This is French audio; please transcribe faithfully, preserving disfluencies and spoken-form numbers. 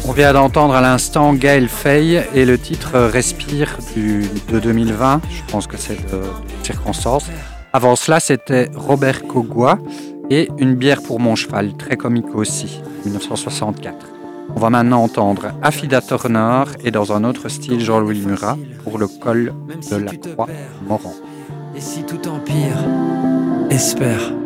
On vient d'entendre à l'instant Gaël Faye et le titre Respire du, de deux mille vingt. Je pense que c'est de, de circonstance. Avant cela, c'était Robert Kogwa et Une bière pour mon cheval, très comique aussi, dix-neuf cent soixante-quatre. On va maintenant entendre Affida Turner et dans un autre style Jean-Louis Murat pour le col de la Croix-Moran. Et si tout empire, espère.